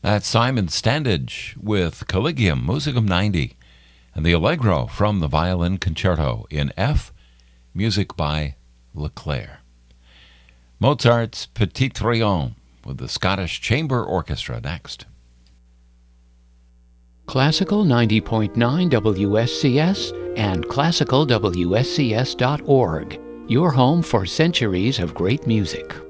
That's Simon Standage with Collegium Musicum 90 and the Allegro from the Violin Concerto in F, music by Leclair. Mozart's Petit Triomphe with the Scottish Chamber Orchestra next. Classical 90.9 WSCS and classicalwscs.org, your home for centuries of great music.